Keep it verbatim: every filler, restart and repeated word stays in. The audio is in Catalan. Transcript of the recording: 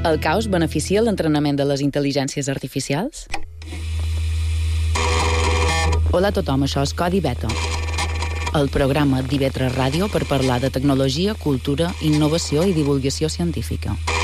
El caos beneficia l'entrenament de les intel·ligències artificials? Hola a tothom, això és Codi Beta, el programa d'I V tres Ràdio per parlar de tecnologia, cultura, innovació i divulgació científica.